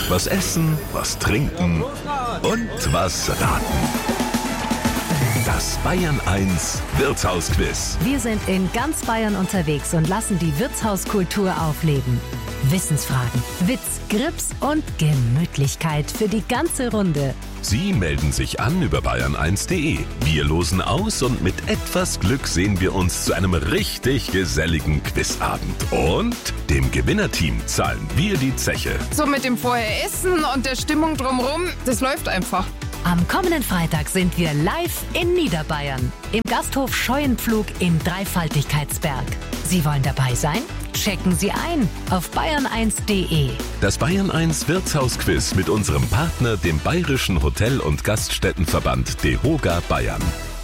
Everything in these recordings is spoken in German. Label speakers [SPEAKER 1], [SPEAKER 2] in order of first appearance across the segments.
[SPEAKER 1] Was essen, was trinken und was raten. Das Bayern 1 Wirtshausquiz.
[SPEAKER 2] Wir sind in ganz Bayern unterwegs und lassen die Wirtshauskultur aufleben. Wissensfragen, Witz, Grips und Gemütlichkeit für die ganze Runde.
[SPEAKER 1] Sie melden sich an über bayern1.de. Wir losen aus und mit etwas Glück sehen wir uns zu einem richtig geselligen Quizabend. Und dem Gewinnerteam zahlen wir die Zeche.
[SPEAKER 3] So mit dem Vorher-Essen und der Stimmung drumherum, das läuft einfach.
[SPEAKER 2] Am kommenden Freitag sind wir live in Niederbayern im Gasthof Scheuenpflug im Dreifaltigkeitsberg. Sie wollen dabei sein? Checken Sie ein auf bayern1.de.
[SPEAKER 1] Das Bayern 1 Wirtshausquiz mit unserem Partner, dem Bayerischen Hotel- und Gaststättenverband DEHOGA Bayern.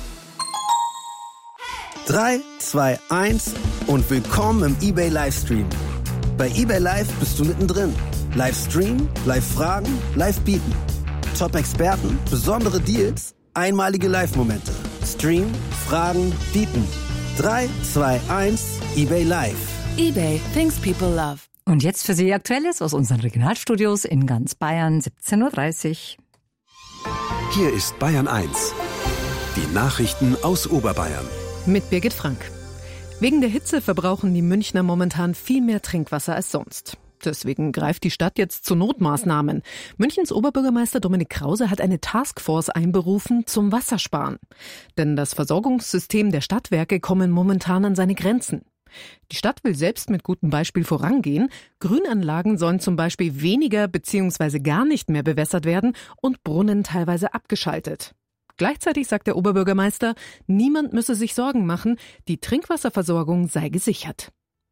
[SPEAKER 4] 3, 2, 1 und willkommen im eBay Livestream. Bei eBay Live bist du mittendrin. Livestream, Live-Fragen, Live-Bieten. Top-Experten, besondere Deals, einmalige Live-Momente. Stream, Fragen, Bieten. 3, 2, 1, eBay Live.
[SPEAKER 5] eBay, things people love.
[SPEAKER 6] Und jetzt für Sie Aktuelles aus unseren Regionalstudios in ganz Bayern, 17.30 Uhr.
[SPEAKER 7] Hier ist Bayern 1. Die Nachrichten aus Oberbayern.
[SPEAKER 5] Mit Birgit Frank. Wegen der Hitze verbrauchen die Münchner momentan viel mehr Trinkwasser als sonst. Deswegen greift die Stadt jetzt zu Notmaßnahmen. Münchens Oberbürgermeister Dominik Krause hat eine Taskforce einberufen zum Wassersparen. Denn das Versorgungssystem der Stadtwerke kommen momentan an seine Grenzen. Die Stadt will selbst mit gutem Beispiel vorangehen. Grünanlagen sollen zum Beispiel weniger bzw. gar nicht mehr bewässert werden und Brunnen teilweise abgeschaltet. Gleichzeitig sagt der Oberbürgermeister, niemand müsse sich Sorgen machen, die Trinkwasserversorgung sei gesichert.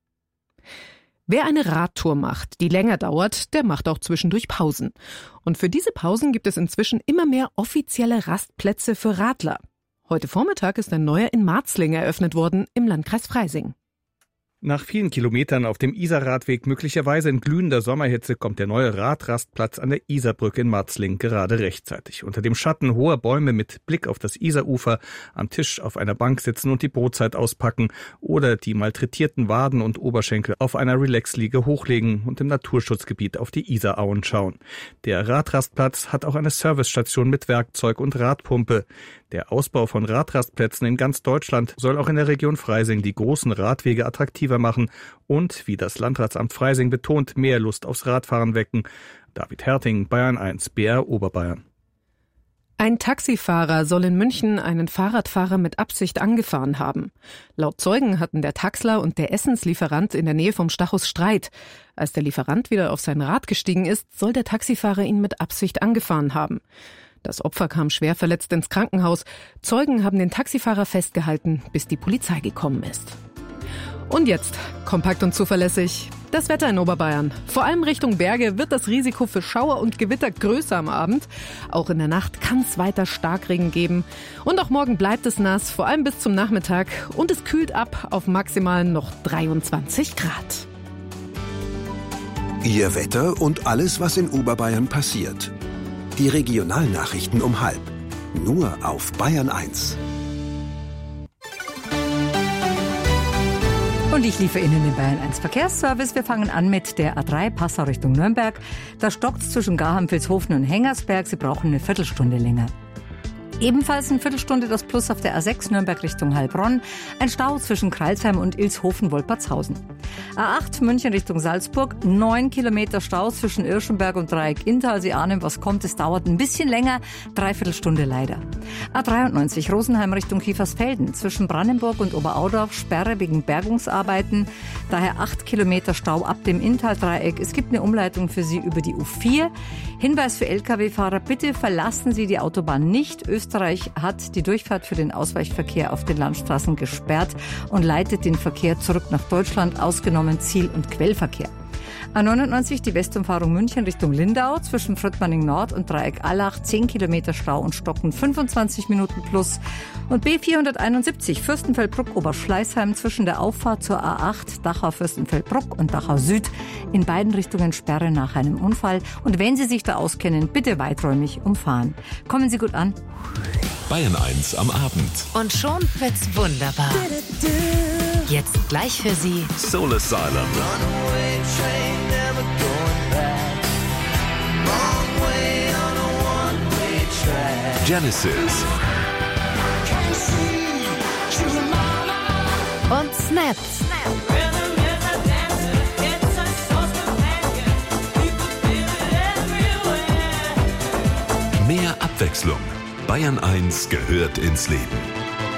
[SPEAKER 5] Wer eine Radtour macht, die länger dauert, der macht auch zwischendurch Pausen. Und für diese Pausen gibt es inzwischen immer mehr offizielle Rastplätze für Radler. Heute Vormittag ist ein neuer in Marzling eröffnet worden im Landkreis Freising.
[SPEAKER 8] Nach vielen Kilometern auf dem Isarradweg, möglicherweise in glühender Sommerhitze, kommt der neue Radrastplatz an der Isarbrücke in Marzling gerade rechtzeitig. Unter dem Schatten hoher Bäume mit Blick auf das Isarufer, am Tisch auf einer Bank sitzen und die Brotzeit auspacken oder die malträtierten Waden und Oberschenkel auf einer Relaxliege hochlegen und im Naturschutzgebiet auf die Isarauen schauen. Der Radrastplatz hat auch eine Servicestation mit Werkzeug und Radpumpe. Der Ausbau von Radrastplätzen in ganz Deutschland soll auch in der Region Freising die großen Radwege attraktiver machen und, wie das Landratsamt Freising betont, mehr Lust aufs Radfahren wecken. David Herting, Bayern 1, BR Oberbayern.
[SPEAKER 5] Ein Taxifahrer soll in München einen Fahrradfahrer mit Absicht angefahren haben. Laut Zeugen hatten der Taxler und der Essenslieferant in der Nähe vom Stachus Streit. Als der Lieferant wieder auf sein Rad gestiegen ist, soll der Taxifahrer ihn mit Absicht angefahren haben. Das Opfer kam schwer verletzt ins Krankenhaus. Zeugen haben den Taxifahrer festgehalten, bis die Polizei gekommen ist. Und jetzt, kompakt und zuverlässig, das Wetter in Oberbayern. Vor allem Richtung Berge wird das Risiko für Schauer und Gewitter größer am Abend. Auch in der Nacht kann es weiter Starkregen geben. Und auch morgen bleibt es nass, vor allem bis zum Nachmittag. Und es kühlt ab auf maximal noch 23 Grad.
[SPEAKER 7] Ihr Wetter und alles, was in Oberbayern passiert. Die Regionalnachrichten um 12:30. Nur auf Bayern 1.
[SPEAKER 6] Und ich liefere Ihnen den Bayern 1 Verkehrsservice. Wir fangen an mit der A3 Passau Richtung Nürnberg. Da stockt's zwischen Garham, Vilshofen und Hengersberg. Sie brauchen eine Viertelstunde länger. Ebenfalls eine Viertelstunde das Plus auf der A6 Nürnberg Richtung Heilbronn. Ein Stau zwischen Kreilsheim und Ilshofen-Wolpertshausen. A8 München Richtung Salzburg. 9 Kilometer Stau zwischen Irschenberg und Dreieck Inntal. Sie ahnen, was kommt. Es dauert ein bisschen länger. 3/4 Stunde leider. A93 Rosenheim Richtung Kiefersfelden. Zwischen Brandenburg und Oberaudorf Sperre wegen Bergungsarbeiten. Daher 8 Kilometer Stau ab dem Inntal-Dreieck. Es gibt eine Umleitung für Sie über die U4. Hinweis für Lkw-Fahrer, bitte verlassen Sie die Autobahn nicht. Österreich hat die Durchfahrt für den Ausweichverkehr auf den Landstraßen gesperrt und leitet den Verkehr zurück nach Deutschland, ausgenommen Ziel- und Quellverkehr. A99 die Westumfahrung München Richtung Lindau zwischen Fröttmanning Nord und Dreieck Allach 10 Kilometer Stau und Stocken 25 Minuten plus. Und B471 Fürstenfeldbruck Oberschleißheim zwischen der Auffahrt zur A8 Dachau-Fürstenfeldbruck und Dachau Süd in beiden Richtungen Sperre nach einem Unfall. Und wenn Sie sich da auskennen, bitte weiträumig umfahren. Kommen Sie gut an.
[SPEAKER 1] Bayern 1 am Abend.
[SPEAKER 2] Und schon wird's wunderbar. Jetzt gleich für Sie
[SPEAKER 1] Soul Asylum. Genesis
[SPEAKER 2] Und Snap.
[SPEAKER 1] Mehr Abwechslung. Bayern 1 gehört ins Leben.